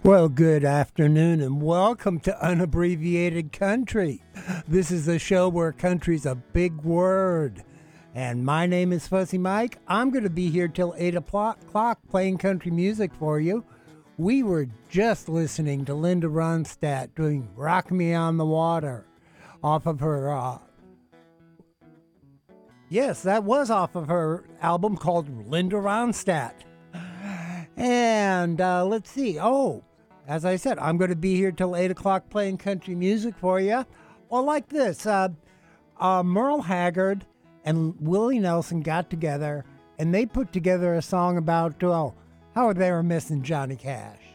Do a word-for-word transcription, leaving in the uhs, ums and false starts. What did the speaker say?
Well, good afternoon and welcome to Unabbreviated Country. This is a show where country's a big word. And my name is Fuzzy Mike. I'm going to be here till eight o'clock playing country music for you. We were just listening to Linda Ronstadt doing Rock Me on the Water off of her, uh, yes, that was off of her album called Linda Ronstadt. And uh, let's see, oh, as I said, I'm going to be here till eight o'clock playing country music for you. Well, like this, uh, uh, Merle Haggard and Willie Nelson got together, and they put together a song about, well, how they were missing Johnny Cash.